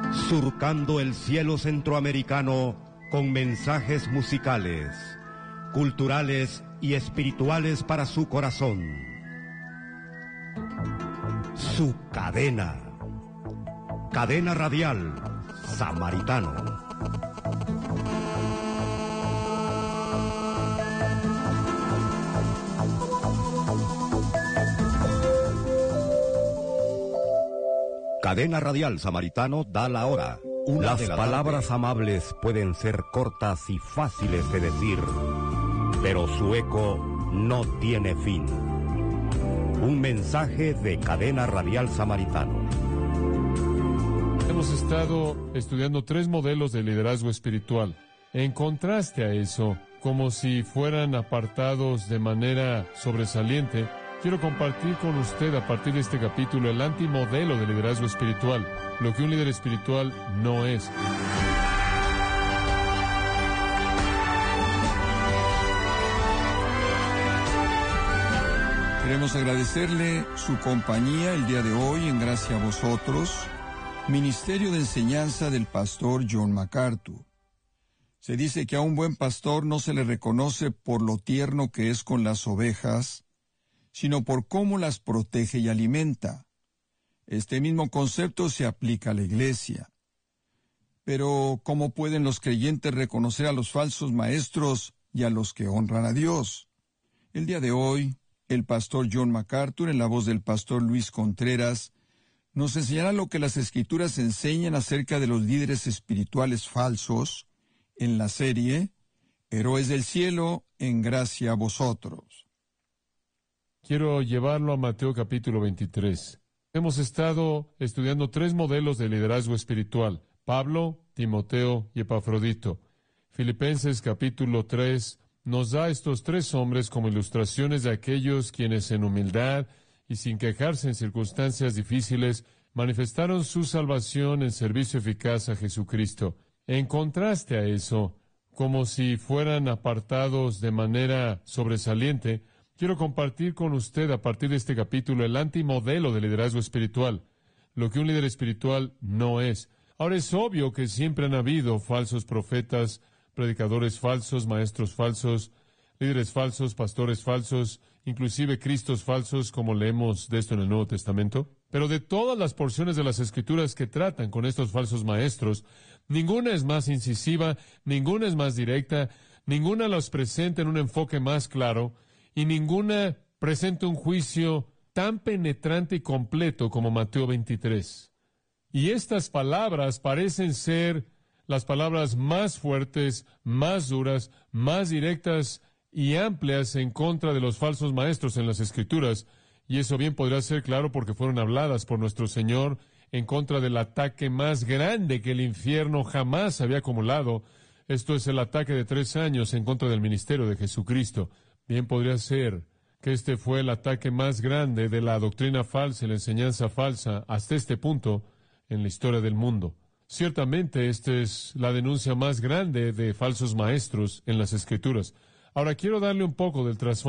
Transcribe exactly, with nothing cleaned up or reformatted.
surcando el cielo centroamericano con mensajes musicales, culturales y espirituales para su corazón. Su cadena, Cadena Radial Samaritano. Cadena Radial Samaritano da la hora. Una Las palabras tarde. amables pueden ser cortas y fáciles de decir, pero su eco no tiene fin. Un mensaje de Cadena Radial Samaritano. Hemos estado estudiando tres modelos de liderazgo espiritual. En contraste a eso, como si fueran apartados de manera sobresaliente, quiero compartir con usted a partir de este capítulo el antimodelo de liderazgo espiritual, lo que un líder espiritual no es. Queremos agradecerle su compañía el día de hoy en Gracia a Vosotros, Ministerio de Enseñanza del Pastor John MacArthur. Se dice que a un buen pastor no se le reconoce por lo tierno que es con las ovejas, sino por cómo las protege y alimenta. Este mismo concepto se aplica a la iglesia. Pero, ¿cómo pueden los creyentes reconocer a los falsos maestros y a los que honran a Dios? El día de hoy, el pastor John MacArthur, en la voz del pastor Luis Contreras, nos enseñará lo que las Escrituras enseñan acerca de los líderes espirituales falsos en la serie Héroes del Cielo en Gracia a Vosotros. Quiero llevarlo a Mateo capítulo veintitrés. Hemos estado estudiando tres modelos de liderazgo espiritual: Pablo, Timoteo y Epafrodito. Filipenses capítulo tres nos da a estos tres hombres como ilustraciones de aquellos quienes en humildad y sin quejarse en circunstancias difíciles manifestaron su salvación en servicio eficaz a Jesucristo. En contraste a eso, como si fueran apartados de manera sobresaliente, quiero compartir con usted a partir de este capítulo el antimodelo de liderazgo espiritual, lo que un líder espiritual no es. Ahora, es obvio que siempre han habido falsos profetas, predicadores falsos, maestros falsos, líderes falsos, pastores falsos, inclusive cristos falsos, como leemos de esto en el Nuevo Testamento. Pero de todas las porciones de las Escrituras que tratan con estos falsos maestros, ninguna es más incisiva, ninguna es más directa, ninguna los presenta en un enfoque más claro, y ninguna presenta un juicio tan penetrante y completo como Mateo veintitrés. Y estas palabras parecen ser las palabras más fuertes, más duras, más directas y amplias en contra de los falsos maestros en las Escrituras, y eso bien podrá ser claro porque fueron habladas por nuestro Señor en contra del ataque más grande que el infierno jamás había acumulado. Esto es el ataque de tres años en contra del ministerio de Jesucristo. Bien podría ser que este fue el ataque más grande de la doctrina falsa y la enseñanza falsa hasta este punto en la historia del mundo. Ciertamente, esta es la denuncia más grande de falsos maestros en las Escrituras. Ahora, quiero darle un poco del trasfondo